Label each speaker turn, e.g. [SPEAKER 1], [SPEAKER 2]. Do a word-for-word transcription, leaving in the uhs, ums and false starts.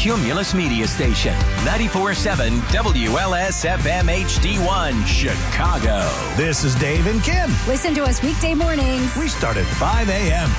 [SPEAKER 1] Cumulus Media Station. ninety-four point seven W L S F M H D one, Chicago.
[SPEAKER 2] This is Dave and Kim.
[SPEAKER 3] Listen to us weekday mornings.
[SPEAKER 2] We start at five a.m.